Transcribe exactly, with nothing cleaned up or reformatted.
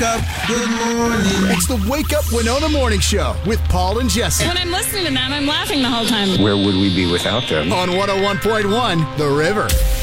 up, good morning. It's the Wake Up Winona Morning Show with Paul and Jesse. When I'm listening to them, I'm laughing the whole time. Where would we be without them? On one oh one point one, The River.